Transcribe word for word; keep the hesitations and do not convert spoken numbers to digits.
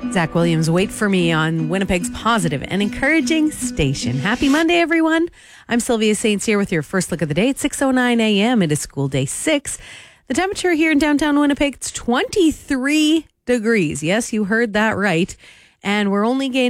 Zach Williams, Wait for Me on Winnipeg's positive and encouraging station. Happy Monday, everyone. I'm Sylvia Saints here with your first look of the day at six oh nine a.m. It is school day six. The temperature here in downtown Winnipeg, it's twenty-three degrees. Yes, you heard that right. And we're only gaining